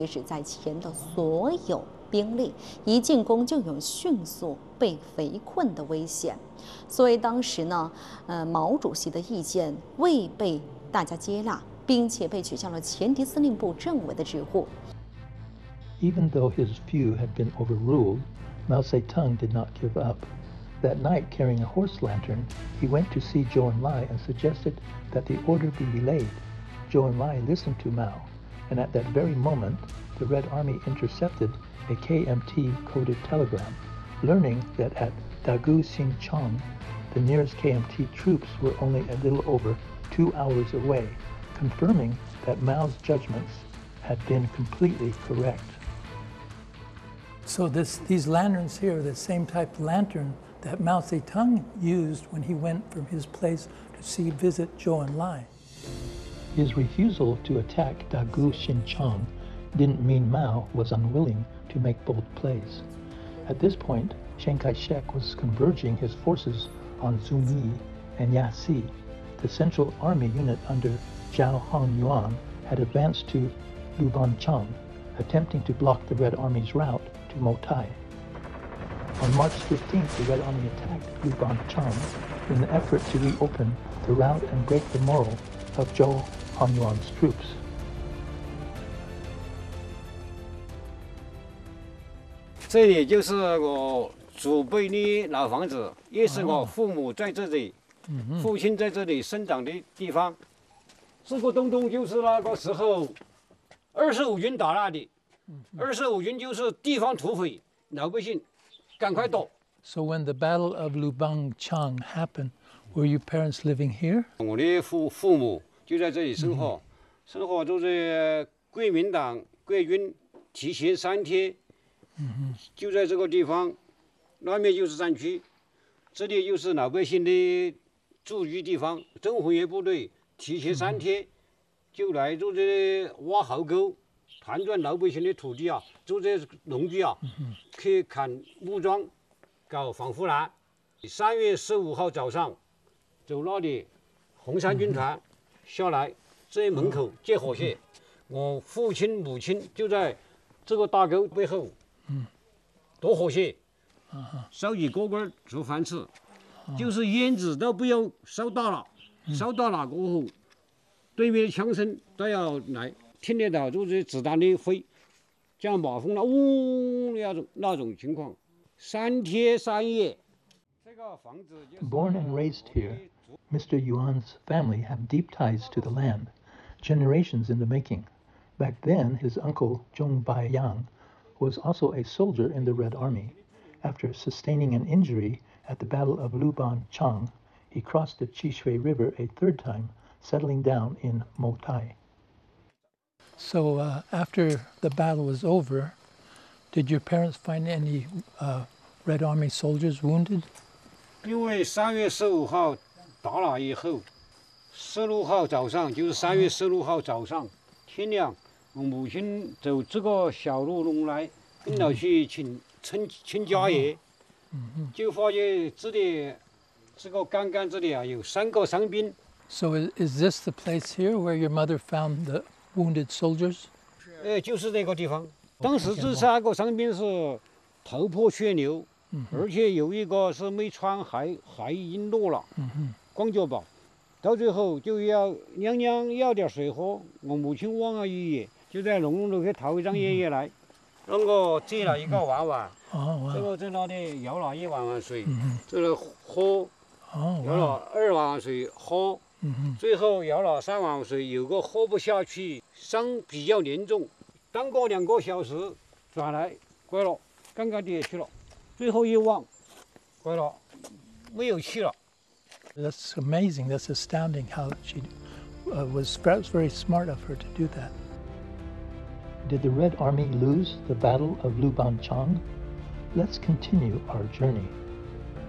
使在前的所有兵力一进攻就有迅速被围困的危险。所以当时呢，毛主席的意见未被大家接纳，并且被取消了前敌司令部政委的职务。 Even though his view had been overruled, Mao Zedong did not give up. That night, carrying a horse lantern, he went to see Zhou Enlai and suggested that the order be delayed. Zhou Enlai listened to Mao, and at that very moment, the Red Army intercepted a KMT-coded telegram, learning that at Dagu Xinchang, the nearest KMT troops were only a little over 2 hours away, confirming that Mao's judgments had been completely correct. So these lanterns here are the same type of lantern that Mao Zedong used when he went from his place to visit Zhou Enlai. His refusal to attack Dagu Xinchang didn't mean Mao was unwilling to make bold plays. At this point, Chiang Kai-shek was converging his forces on Zhuyi and Yaxi. The Central Army unit under Zhao Hongyuan had advanced to Lubanchang, attempting to block the Red Army's route to Motai. On March 15th, the Red Army attacked Lubanchang in an effort to reopen the route and break the morale of Zhou Hongyuan's troops. 这里就是我祖辈的老房子，也是我父母在这里、父亲在这里生长的地方。这个东东就是那个时候25军打那的，25军就是地方土匪，老百姓赶快躲。 So when the Battle of Lubanchang happened, were your parents living here? 我的父母就在这里生活，生活都是国民党国军提前3天，就在这个地方，那边就是战区，这里就是老百姓的驻居地方。政府员部队提前3天就来做这挖壕沟，盘转老百姓的土地啊，做这农具啊，去砍木桩，搞防护栏。3月15号早上，走那里红三军团下来，这门口接火线。我父亲母亲就在这个大沟背后，躲火线，烧几锅锅煮饭吃，就是烟子都不要烧大了，烧大了过后，对面的枪声都要来，听得到就是子弹的飞，像马蜂那嗡那种情况，3天3夜。这个房子就是 Born and raised here, Mr. Yuan's family have deep ties to the land, generations in the making. Back then, his uncle Zhong Baiyang was also a soldier in the Red Army. After sustaining an injury at the Battle of Lubanchang, he crossed the Qishui River a third time, settling down in Motai. So after the battle was over, did your parents find any Red Army soldiers wounded? 因为3月15号打了以后，16号早上就是3月16号早上天亮，我母亲走这个小路弄来，跟老去请家爷，就发现这里这个刚刚这里啊有3个伤兵。 So is this the place here where your mother found the wounded soldiers? 就是这个地方。当时这3个伤兵是头破血流，而且有一个是没穿鞋已经落了，光脚吧。到最后就要娘娘要点水喝，我母亲望了一眼，就在农路去讨一张爷爷来，那个借了一个碗碗，这个在那里舀了1碗水，这个喝，舀了2碗水喝，最后舀了3碗水，有个喝不下去，伤比较严重，当过2个小时转来乖了，刚刚跌去了，最后一望，乖了，没有气了。 That's amazing. That's astounding how she was perhaps very smart of her to do that. Did the Red Army lose the Battle of Lubanchang? Let's continue our journey.